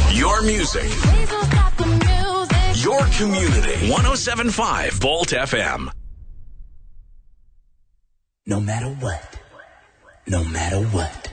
Your music. Your community. 107.5 Bolt FM. No matter what. No matter what.